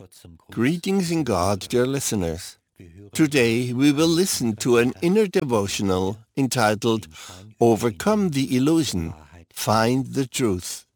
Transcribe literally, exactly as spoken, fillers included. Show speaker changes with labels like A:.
A: Greetings in God, dear listeners. Today we will listen to an inner devotional entitled Overcome the Illusion, Find the Truth.